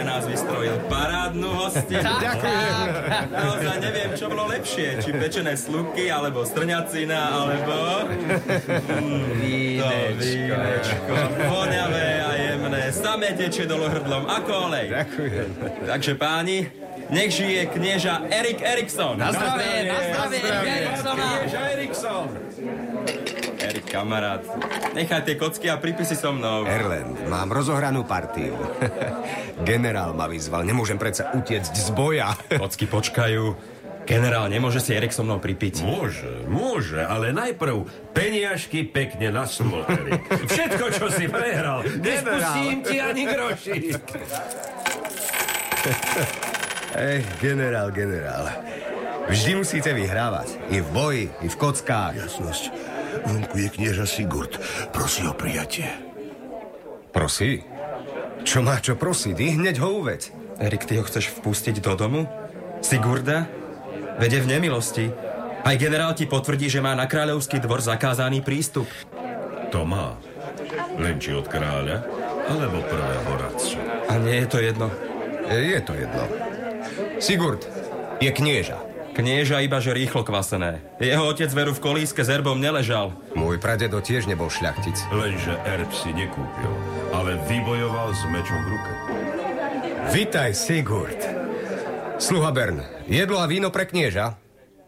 pre nás vystrojil parádnu hostinu. Ďakujem. Naozaj neviem, čo bolo lepšie. Či pečené sluky, alebo strňacina, alebo... Vínečko. Voňavé a jemné. Samé tečie dolu hrdlom, ako olej. Ďakujem. Takže páni, nech žije knieža Erik Erikson. Na zdravie, Eriksona. Knieža Erikson. Erik, kamarát, nechaj tie kocky a prípisy so mnou. Erland, mám rozohranú partiu. Generál ma vyzval, nemôžem predsa utiecť z boja. Kocky počkajú. Generál, nemôže si Erik so mnou pripiť? Môže, ale najprv peniažky pekne na stôl, Erik. Všetko, čo si prehral, nespustím ti ani grošík. Generál. Vždy musíte vyhrávať. I v boji, i v kockách. Jasnosť. Vonku je knieža Sigurd. Prosí o prijatie. Prosí? Čo má čo prosiť? I hneď ho uveď. Erik, ty ho chceš vpustiť do domu? Sigurda? Vede v nemilosti. Aj generál ti potvrdí, že má na kráľovský dvor zakázaný prístup. To má. Len či od kráľa, alebo prvého radcu. A nie je to jedno. Je to jedno. Sigurd je knieža. Knieža iba, že rýchlo kvasené. Jeho otec veru v kolíske s erbom neležal. Môj pradedo tiež nebol šľachtic. Lenže erb si nekúpil, ale vybojoval s mečom v ruke. Vitaj, Sigurd. Sluha Bern, jedlo a víno pre knieža?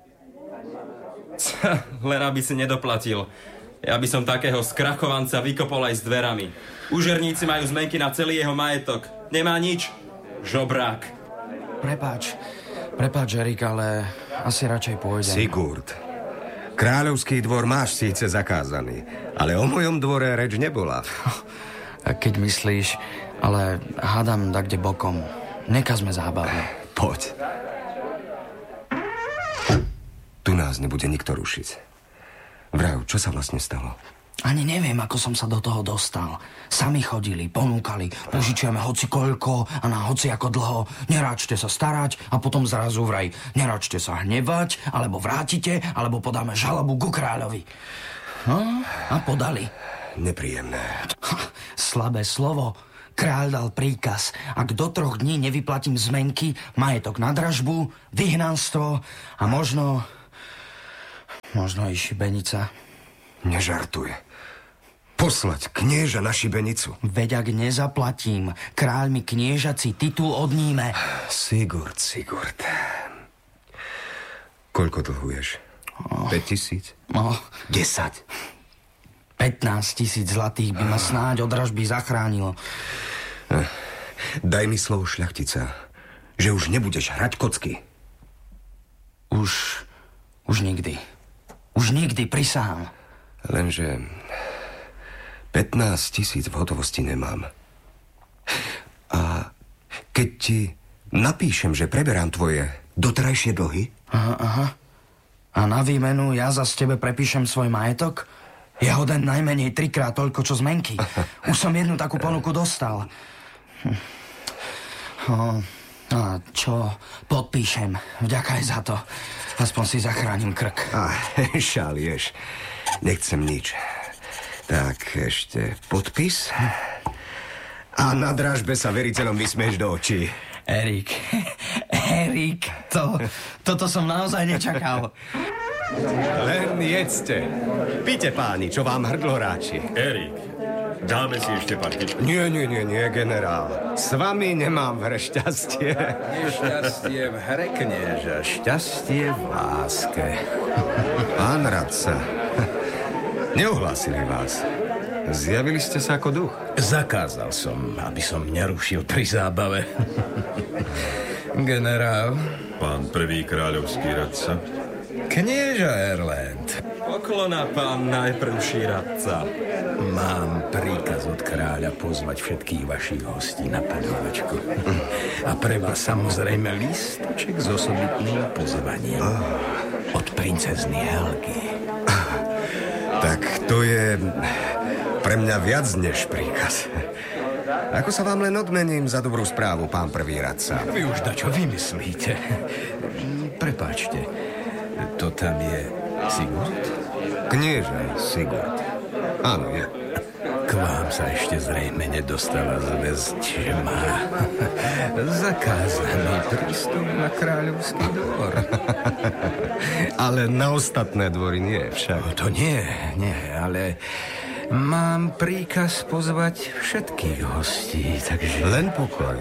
Len aby si nedoplatil. Ja by som takého skrachovanca vykopol aj s dverami. Úžerníci majú zmenky na celý jeho majetok. Nemá nič. Žobrák. Prepáč, Erik, ale asi radšej pôjdem. Sigurd, kráľovský dvor máš síce zakázaný, ale o mojom dvore reč nebola. Keď myslíš, ale hádam tak kde bokom. Nekazme zábavne. Poď. Tu nás nebude nikto rušiť. Vrav, čo sa vlastne stalo? Ani neviem, ako som sa do toho dostal. Sami chodili, ponúkali, požičiame hoci koľko a na hoci ako dlho. Neráčte sa starať a potom zrazu vraj neráčte sa hnevať, alebo vrátite, alebo podáme žalobu ku kráľovi. No, a podali. Nepríjemné. Slabé slovo. Kráľ dal príkaz. Ak do 3 dní nevyplatím zmenky, majetok na dražbu, vyhnanstvo a možno i šibenica. Nežartuje. Poslať knieža na šibenicu. Veď ak nezaplatím, kráľ mi kniežací titul odníme. Sigurd. Koľko dlhuješ? 5 000? 10? 15 000 zlatých by ma snáď od dražby zachránilo. Daj mi slovo šľachtica, že už nebudeš hrať kocky. Už nikdy. Už nikdy, prisahám. Lenže 15 000 v hotovosti nemám. A keď ti napíšem, že preberám tvoje doterajšie dlhy? Aha. A na výmenu ja za tebe prepíšem svoj majetok? Je hoden najmenej 3-krát toľko, čo zmenky. Už som jednu takú ponuku dostal. A čo? Podpíšem. Vďaka aj za to. Aspoň si zachránim krk. Šalieš. Nechcem nič. Tak ešte podpis. A na dražbe sa veriteľom vysmieš do očí. Erik, toto som naozaj nečakal. Len jedzte. Píte, páni, čo vám hrdlo ráči. Erik, dáme si ešte partičku. Nie, generál. S vami nemám v hre šťastie. Nešťastie v hre, knieža, šťastie v láske. Pán radca, neohlásili vás. Zjavili ste sa ako duch. Zakázal som, aby som nerušil pri zábave. Generál. Pán prvý kráľovský radca. Knieža Erland. Poklona, pán najprvší radca. Mám príkaz od kráľa pozvať všetkých vašich hostí na padovačku. A pre vás samozrejme lístoček s osobitným pozvaním. Od princezny Helgy. Tak to je pre mňa viac než príkaz. Ako sa vám len odmením za dobrú správu, pán prvý radca? Vy už dačo vymyslíte. Prepáčte, to tam je Sigurd? Knieža Sigurd. Áno, je. K vám sa ešte zrejme nedostala zväzť, že má zakázaný prístup na kráľovský dvor. Ale na ostatné dvory nie však. To nie, ale mám príkaz pozvať všetkých hostí, takže... Len pokoj.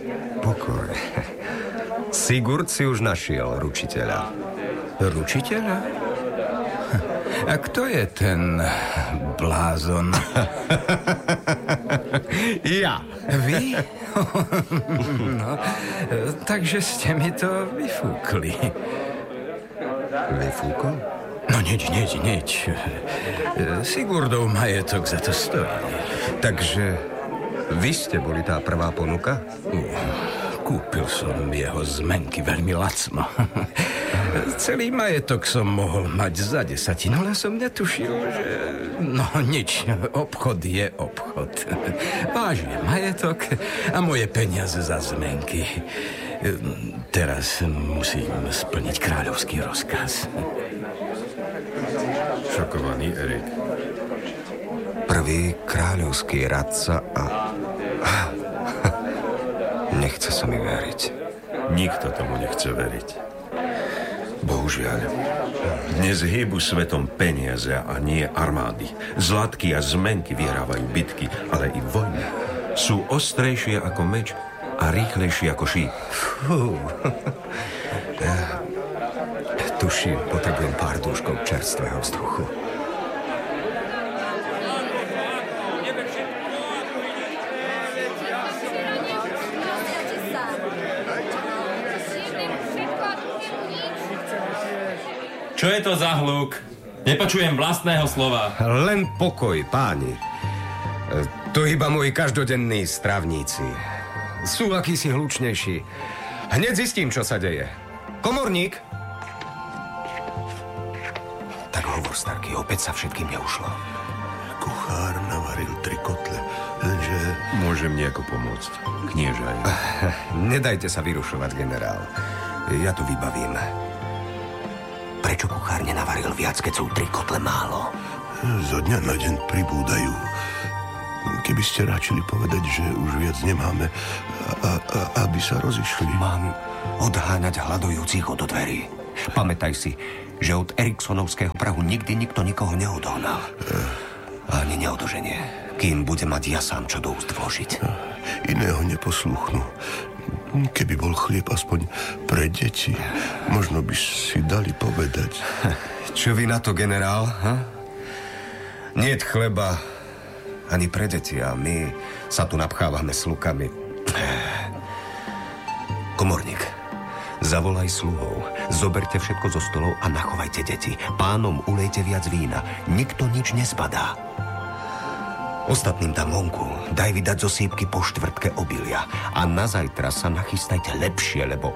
Sigurd si už našiel ručiteľa. Ručiteľa? A kto je ten blázon? Ja. Vy? No, takže ste mi to vyfúkli. Vyfúkol? No nič. Sigurdov majetok za to stojí. Takže vy ste boli tá prvá ponuka? Kúpil som jeho zmenky veľmi lacno. Celý majetok som mohol mať za 10, ale som netušil, že... No nič, obchod je obchod. Váš je majetok a moje peniaze za zmenky. Teraz musím splniť kráľovský rozkaz. Šokovaný Erik. Prvý kráľovský radca a... Nechce sa mi veriť. Nikto tomu nechce veriť. Bohužiaľ. Dnes hýbu svetom peniaze a nie armády. Zlatky a zmenky vyhrávajú bitky, ale i vojny. Sú ostrejšie ako meč a rýchlejšie ako šíp. Tuším, potrebujem pár dúškov čerstvého vzduchu. Čo je to za hluk? Nepočujem vlastného slova. Len pokoj, páni. To iba moji každodenní stravníci. Sú akýsi hlučnejší. Hneď zistím, čo sa deje. Komorník! Tak hovor, starky, opäť sa všetkým neušlo. Kuchár navaril 3 kotle, lenže... Môžem nejako pomôcť, knieža. Nedajte sa vyrušovať, generál. Ja to vybavím. Prečo kuchár nenavaril viac, keď sú 3 kotle málo? Zo dňa na deň pribúdajú. Keby ste ráčili povedať, že už viac nemáme, aby sa rozišli. Mám odháňať hľadujúcich od dverí. Pamätaj si, že od Eriksonovského prahu nikdy nikto nikoho neodohnal. Ani neodoženie, kým bude mať ja sám čo do úst vložiť. Iného neposluchnú. Keby bol chlieb aspoň pre deti, možno by si dali povedať. Čo vy na to, generál? Niet chleba ani pre deti a my sa tu napchávame s lukami. Komorník, zavolaj sluhov, zoberte všetko zo stolov a nachovajte deti. Pánom ulejte viac vína, nikto nič nezbadá. Ostatným tam vonku daj vydať zo sípky po štvrtke obilia a na zajtra sa nachystajte lepšie, lebo...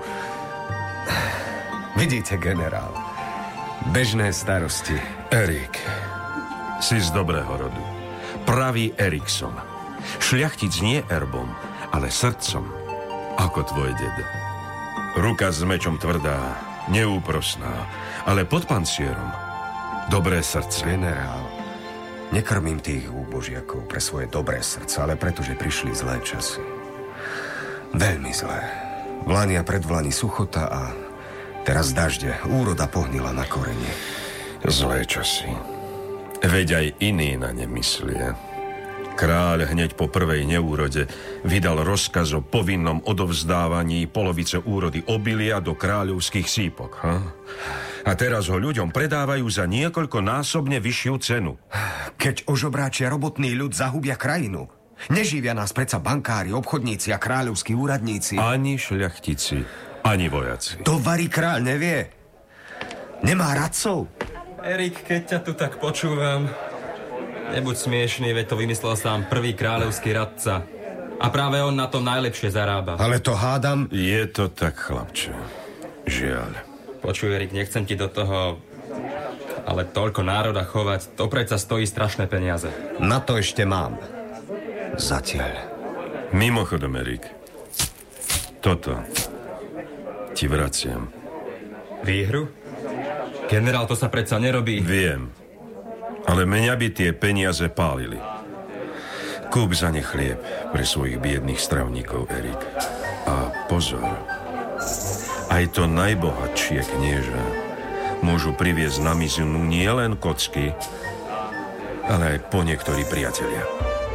Vidíte, generál, bežné starosti. Erik, si z dobrého rodu. Pravý Erikson. Šľachtic nie erbom, ale srdcom, ako tvoj dedo. Ruka s mečom tvrdá, neúprosná, ale pod pancierom dobré srdce. Generál, nekrmím tých úbožiakov pre svoje dobré srdce, ale pretože prišli zlé časy. Veľmi zlé. Vlani a predvlani suchota a teraz dažde. Úroda pohnila na koreni. Zlé časy. Veď aj iní na ne myslia. Kráľ hneď po prvej neúrode vydal rozkaz o povinnom odovzdávaní polovice úrody obilia do kráľovských sípok. A teraz ho ľuďom predávajú za niekoľkonásobne vyššiu cenu. Keď ožobráčia robotný ľud zahubia krajinu, neživia nás predsa bankári, obchodníci a kráľovskí úradníci. Ani šľachtici, ani vojaci. To varí kráľ nevie. Nemá radcov. Erik, keď ťa tu tak počúvam, nebuď smiešný, veď to vymyslel sám prvý kráľovský radca. A práve on na tom najlepšie zarába. Ale to hádam... Je to tak, chlapče. Žiaľ. Počuj, Erik, nechcem ti do toho... Ale toľko národa chovať, to predsa stojí strašné peniaze. Na to ešte mám. Zatiaľ. Mimochodom, Erik, toto ti vraciam. Výhru? Generál, to sa predsa nerobí. Viem, ale mňa by tie peniaze pálili. Kúp za ne chlieb pre svojich biedných stravníkov, Erik. A pozor, aj to najbohatšie knieža môžu priviesť na mizinu nielen kocky, ale aj po niektorí priatelia.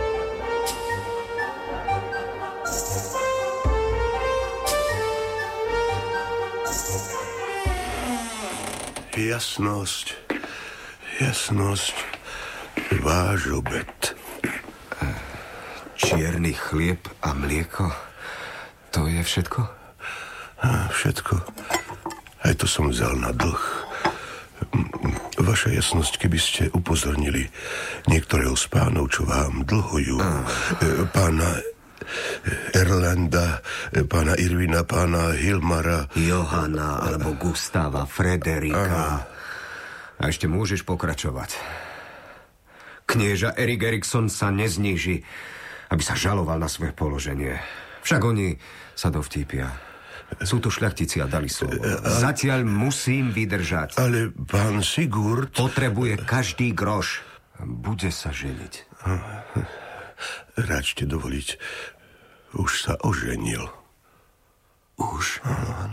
Jasnosť, váš obed. Čierny chlieb a mlieko, to je všetko? Všetko. Aj to som vzal na dlh. Vaša jasnosť, keby ste upozornili niektorého z pánov, čo vám dlhujú. Pána Erlanda, pána Irvina, pána Hilmara, Johana alebo Gustava, Frederika. A ešte môžeš pokračovať. Knieža Erik Erikson sa nezníži, aby sa žaloval na svoje položenie. Však oni sa dovtípia. Sú to šľachtici a dali slovo. Zatiaľ musím vydržať. ale pán Sigurd... Potrebuje každý groš. Bude sa ženiť. Ráčte dovoliť. Už sa oženil. Už? Áno.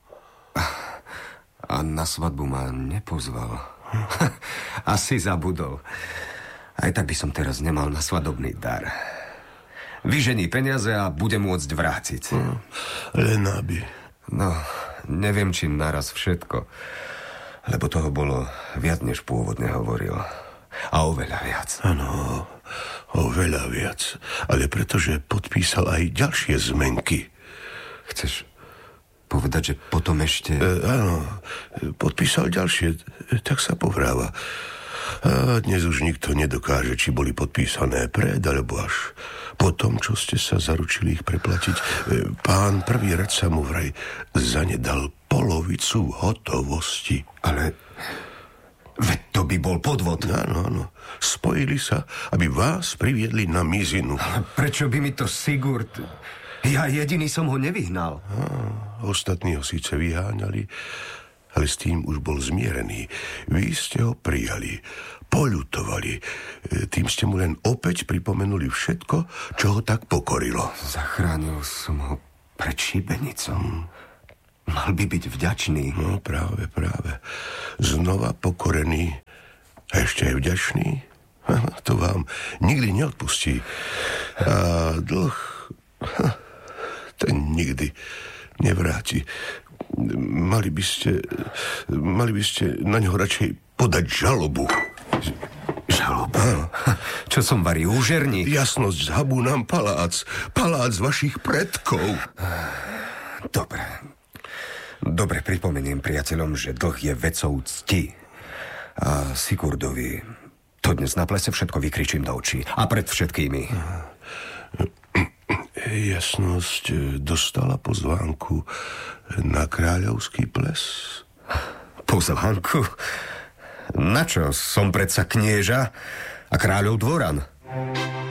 A na svadbu ma nepozval. Asi zabudol. Aj tak by som teraz nemal na svadobný dar. Vyžení peniaze a bude môcť vrátiť. Len aby. No, neviem, či naraz všetko. Lebo toho bolo viac, než pôvodne hovoril. A oveľa viac. Áno, oveľa viac. Ale pretože podpísal aj ďalšie zmenky. Chceš povedať, že potom ešte... Áno, podpísal ďalšie, tak sa povráva. A dnes už nikto nedokáže, či boli podpísané pred, alebo až po tom, čo ste sa zaručili ich preplatiť. Pán prvý radca mu vraj zanedal polovicu hotovosti. Ale... veď to by bol podvod. Áno. Spojili sa, aby vás priviedli na mizinu. Ale prečo by mi to Sigurd... Ja jediný som ho nevyhnal. Ostatní ho síce vyháňali, ale s tým už bol zmierený. Vy ste ho prijali, poľutovali. Tým ste mu len opäť pripomenuli všetko, čo ho tak pokorilo. Zachránil som ho pred šibenicou. Mal by byť vďačný. No práve. Znova pokorený a ešte aj vďačný. To vám nikdy neodpustí. A dlh, ten nikdy nevráti. Mali by ste na ňo radšej podať žalobu. Žalobu? Čo som varí, úžerník? Jasnosť, zhabú nám palác vašich predkov. Dobre, pripomeniem priateľom, že dlh je vecou cti. A Sigurdovi to dnes na plese všetko vykričím do očí. A pred všetkými. Jasnosť dostala pozvánku na kráľovský ples. Pozvánku? Na čo? Som predsa knieža a kráľov dvoran.